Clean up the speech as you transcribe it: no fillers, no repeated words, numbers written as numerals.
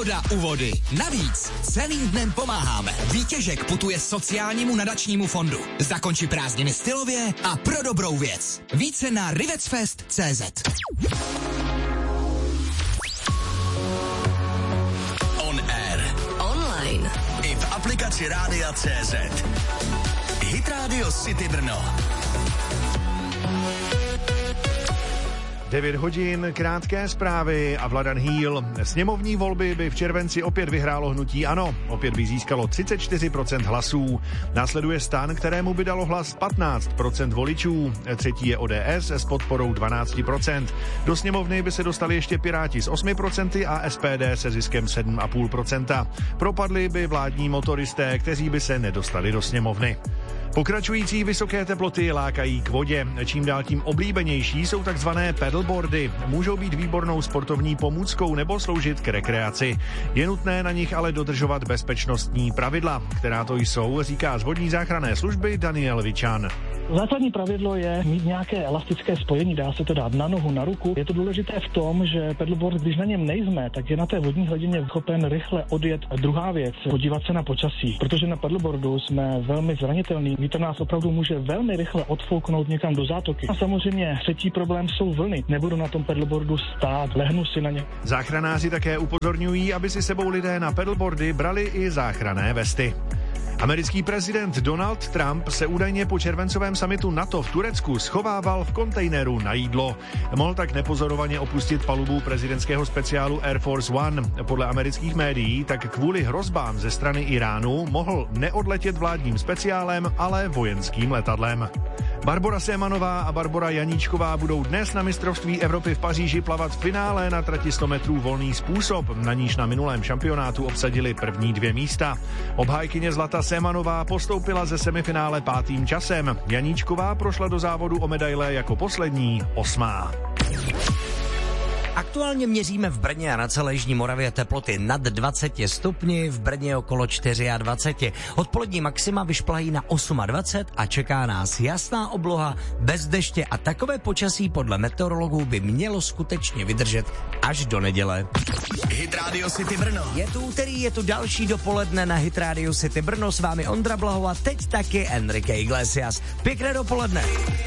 Voda u vody. Navíc celým dnem pomáháme. Výtěžek putuje sociálnímu nadačnímu fondu. Zakonči prázdniny stylově a pro dobrou věc. Více na rivetsfest.cz. On air. Online. I v aplikaci Rádia CZ. Hit Radio City Brno. 9 hodin, krátké zprávy a Vladan Hýl. Sněmovní volby by v červenci opět vyhrálo hnutí ANO. Opět by získalo 34% hlasů. Následuje STAN, kterému by dalo hlas 15% voličů. Třetí je ODS s podporou 12%. Do sněmovny by se dostali ještě Piráti s 8% a SPD se ziskem 7,5%. Propadli by vládní motoristé, kteří by se nedostali do sněmovny. Pokračující vysoké teploty lákají k vodě. Čím dál tím oblíbenější jsou takzvané paddleboardy. Můžou být výbornou sportovní pomůckou nebo sloužit k rekreaci. Je nutné na nich ale dodržovat bezpečnostní pravidla, která to jsou, říká z vodní záchranné služby Daniel Vičan. Základní pravidlo je mít nějaké elastické spojení, dá se to dát na nohu, na ruku. Je to důležité v tom, že paddleboard, když na něm nejsme, tak je na té vodní hladině schopen rychle odjet. A druhá věc, podívat se na počasí, protože na paddleboardu jsme velmi zranitelní. Vítr nás opravdu může velmi rychle odfouknout někam do zátoky. A samozřejmě třetí problém jsou vlny. Nebudu na tom paddleboardu stát, lehnu si na ně. Záchranáři také upozorňují, aby si sebou lidé na paddleboardy brali i záchranné vesty. Americký prezident Donald Trump se údajně po červencovém summitu NATO v Turecku schovával v kontejneru na jídlo. Mohl tak nepozorovaně opustit palubu prezidentského speciálu Air Force One. Podle amerických médií tak kvůli hrozbám ze strany Iránu mohl neodletět vládním speciálem, ale vojenským letadlem. Barbora Sémanová a Barbora Janíčková budou dnes na mistrovství Evropy v Paříži plavat v finále na trati 100 metrů volný způsob, na níž na minulém šampionátu obsadili první 2 místa. Obhájkyně zlata Sémanová postoupila ze semifinále 5. časem. Janíčková prošla do závodu o medaile jako poslední 8. Aktuálně měříme v Brně a na celé jižní Moravě teploty nad 20 stupni, v Brně okolo 24. Odpolední maxima vyšplahají na 28 a čeká nás jasná obloha, bez deště a takové počasí podle meteorologů by mělo skutečně vydržet až do neděle. Hit Radio City Brno. Je tu úterý, je tu další dopoledne na Hit Radio City Brno, s vámi Ondra Blaho a teď taky Enrique Iglesias. Pěkné dopoledne.